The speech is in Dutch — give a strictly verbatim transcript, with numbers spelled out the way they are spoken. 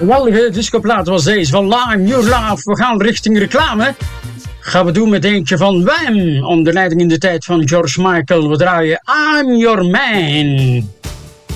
Geweldige discoplaat was deze van Lime Your Love. We gaan richting reclame. Gaan we doen met eentje van Wham! Onder leiding in de tijd van George Michael. We draaien I'm Your Man.